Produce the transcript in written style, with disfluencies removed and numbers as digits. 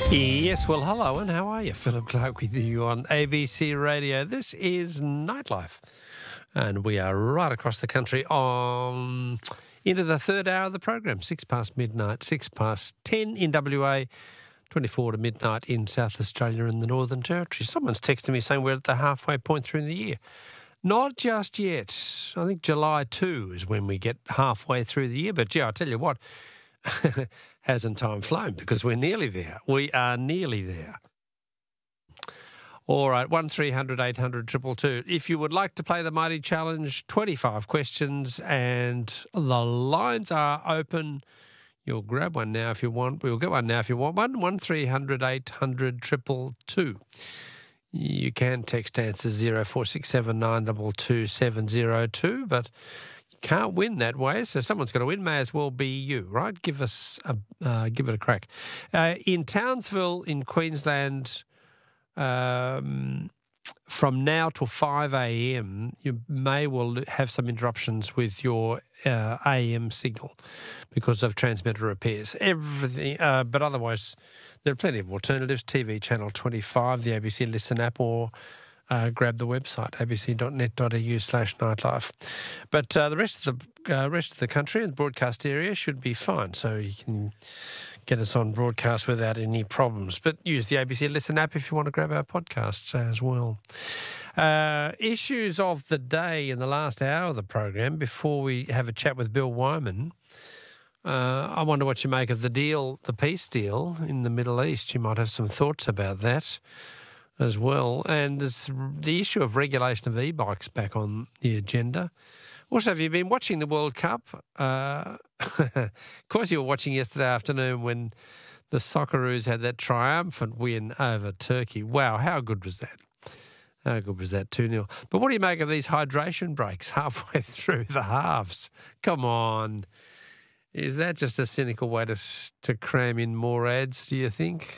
Yes, well, hello, and how are you? Philip Clark with you on ABC Radio. This is Nightlife, and we are right across the country on into the third hour of the program, 6 past midnight, 6 past 10 in WA, 24 to midnight in South Australia and the Northern Territory. Someone's texting me saying we're at the halfway point through the year. Not just yet. I think July 2 is when we get halfway through the year, but yeah, I'll tell you what, hasn't time flown because we're nearly there. We are nearly there. All right, 1300 800 222. If you would like to play the Mighty Challenge, 25 questions and the lines are open. You'll grab one now if you want. We'll get one now if you want one. 1300 800 222. You can text answer 0467 922 702, but can't win that way, so someone's got to win. May as well be you, right? Give it a crack. In Townsville, in Queensland, from now till 5 a.m, you may well have some interruptions with your AM signal because of transmitter repairs. Everything, but otherwise, there are plenty of alternatives. TV channel 25, the ABC Listen app, or grab the website, abc.net.au/nightlife. But the rest of the country and the broadcast area should be fine, so you can get us on broadcast without any problems. But use the ABC Listen app if you want to grab our podcasts as well. Issues of the day in the last hour of the program before we have a chat with Bill Wyman. I wonder what you make of the peace deal in the Middle East. You might have some thoughts about that as well. And there's the issue of regulation of e-bikes back on the agenda. Also, have you been watching the World Cup? Of course you were watching yesterday afternoon when the Socceroos had that triumphant win over Turkey. Wow, how good was that? How good was that, 2-0? But what do you make of these hydration breaks halfway through the halves? Come on. Is that just a cynical way to cram in more ads, do you think?